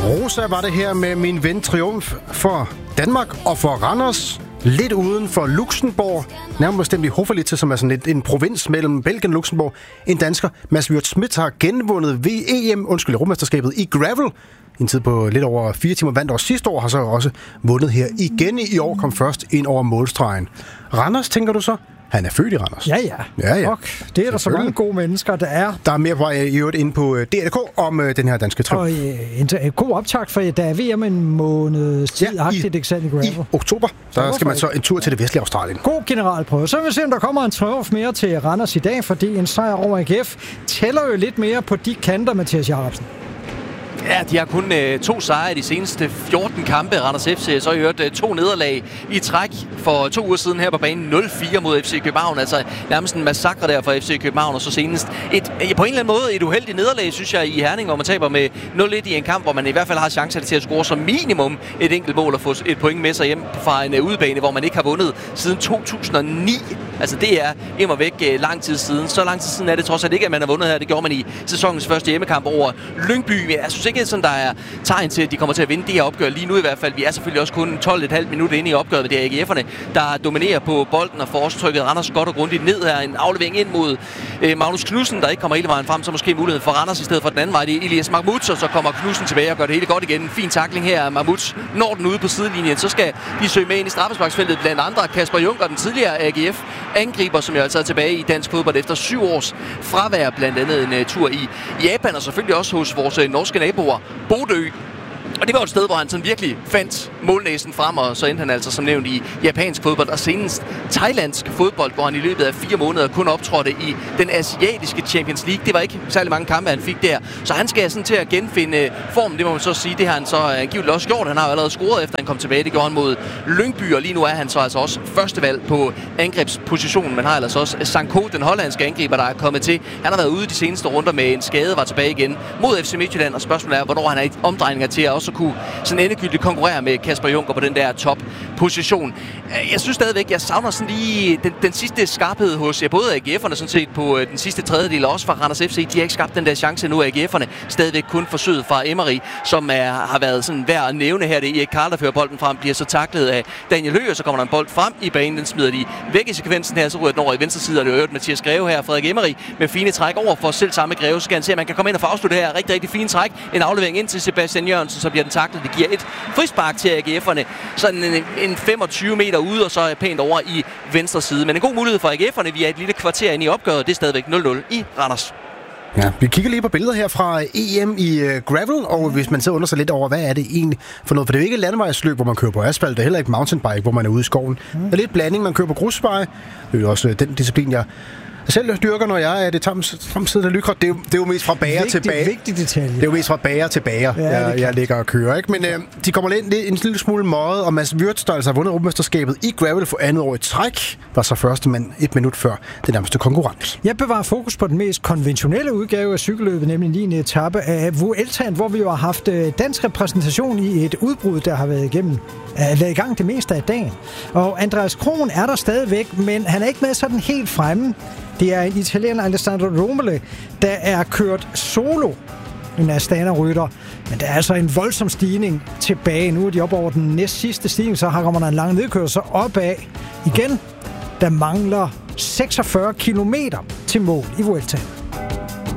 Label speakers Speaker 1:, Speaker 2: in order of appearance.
Speaker 1: Rosa var det her med Min Ven Triumf for Danmark og for Randers. Lidt uden for Luxembourg, nærmere bestemt i Hoferlitze, som er sådan lidt en provins mellem Belgien og Luxembourg. En dansker, Mads Wirt Schmidt, har genvundet Europamesterskabet i gravel. En tid på lidt over 4 timer, vandt over sidste år, har så også vundet her igen i år, kom først ind over målstregen. Randers, tænker du så? Han er født i Randers.
Speaker 2: Ja. Og det er der så mange gode mennesker, der er.
Speaker 1: Der er mere på i øvrigt inde på DR.dk om den her danske triumf.
Speaker 2: Og en god optakt, for der er VM en måneds tid, i
Speaker 1: oktober. Der skal man så en tur til det vestlige Australien.
Speaker 2: God generalprøve. Så vil vi se, om der kommer en triumf mere til Randers i dag, fordi en sejr over AGF tæller jo lidt mere på de kanter, Mathias Jacobsen.
Speaker 3: Ja, de har kun 2 sejre i de seneste 14 kampe. Randers FC så har hørt 2 nederlag i træk for 2 uger siden her på banen. 0-4 mod FC København. Altså nærmest en massakre der for FC København. Og så senest på en eller anden måde et uheldigt nederlag, synes jeg, i Herning, hvor man taber med 0-1 i en kamp, hvor man i hvert fald har chancer til at score som minimum et enkelt mål og få et point med sig hjem fra en udebane, hvor man ikke har vundet siden 2009. Altså det er immer væk lang tid siden. Så lang tid siden er det trods alt ikke, at man har vundet her. Det gjorde man i sæsonens første hjemmekamp over Lyngby. Men jeg synes ikke, sådan der er tegn til, at de kommer til at vinde det her opgør lige nu i hvert fald. Vi er selvfølgelig også kun 12,5 minutter inde i opgøret med det AGF'erne, der dominerer på bolden og får også trykket Randers godt og grundigt ned her. En aflevering ind mod Magnus Knudsen, der ikke kommer hele vejen frem, så måske mulighed for Randers i stedet for den anden vej. Det er Elias Mahmoud, og så kommer Knudsen tilbage og gør det hele godt igen. En fin tackling her. Mahmoud når den ude på sidelinjen, så skal de søge med ind i straffesparksfeltet. Blandt andre Kasper Junker, den tidligere AGF-angriber, som jo altså er tilbage i dansk fodbold efter 7 års fravær, blandt andet en tur i Japan, og selvfølgelig også hos vores norske naboer Bodø. Og det var et sted, hvor han sådan virkelig fandt målnæsen frem, og så endte han altså som nævnt i japansk fodbold, og senest thailandsk fodbold, hvor han i løbet af 4 måneder kun optrådte i den asiatiske Champions League. Det var ikke særlig mange kampe, han fik der, så han skal sådan til at genfinde formen, det må man så sige. Det har han så angiveligt også gjort. Han har jo allerede scoret, efter han kom tilbage. Det gjorde han mod Lyngby, og lige nu er han så altså også førstevalg på angrebspositionen. Man har altså også Sanko, den hollandske angriber, der er kommet til. Han har været ude de seneste runder med en skade, var tilbage igen mod FC Midtjylland, og spørgsmålet er, hvornår han er i omdrejninger til at også kunne sådan endegyldigt konkurrere med Kasper Junker på den der top-position. Jeg synes stadigvæk, jeg savner sådan lige den sidste skarphed hos både AGF'erne sådan set på den sidste tredjedel, og også fra Randers FC. De har ikke skabt den der chance nu. AGF'erne stadigvæk kun forsøget fra Emery, som har været sådan værd at nævne her. Det er Erik Karl, der fører bolden frem, bliver så taklet af Daniel Høgh, og så kommer der en bold frem i banen. Den smider de væk i sekvensen her, så ryger den over i venstre side, og det er øvrigt Mathias Greve her, Frederik Emery med fine træk over for selv samme Greve. Så skal han se, at man kan komme ind og få afsluttet her. Rigtig, rigtig fine træk. En aflevering ind til Sebastian Jørgensen, så bliver den taklet. Det giver et frispark til AGF'erne. Sådan en 25 meter ude, og så pænt over i venstre side. Men en god mulighed for AGF'erne. Vi er et lille kvarter inde i opgøret. Det er stadigvæk 0-0 i Randers.
Speaker 1: Ja, vi kigger lige på billeder her fra EM i gravel, og hvis man så undrer sig lidt over, hvad er det egentlig for noget? For det er jo ikke et landevejsløb, hvor man kører på asfalt, det er heller ikke mountainbike, hvor man er ude i skoven. Det er lidt blanding, man kører på grusveje. Det er jo også den disciplin, jeg selv dyrker, når jeg er det tamsiddende lykret. Det er jo mest fra bager til bager.
Speaker 2: Vigtig detalje.
Speaker 1: Det er jo mest fra bager til bager, jeg ligger og kører. Ikke? Men de kommer lidt en lille smule møget, og Mads Wirt, der altså har vundet Europamesterskabet i gravel for andet år i træk, var så første mand 1 minut før det nærmeste konkurrent.
Speaker 2: Jeg bevarer fokus på den mest konventionelle udgave af cykelløbet, nemlig 9. etape af Vueltaen, hvor vi jo har haft dansk repræsentation i et udbrud, der har været i gang det meste af dagen. Og Andreas Kron er der stadigvæk, men han er ikke med sådan helt fremme. Det er en italiener, Alessandro Romele, der er kørt solo, en Astana-rytter. Men der er altså en voldsom stigning tilbage. Nu er de op over den næst sidste stigning, så kommer der en lang nedkørsel opad. Igen, der mangler 46 kilometer til mål i Vueltaen.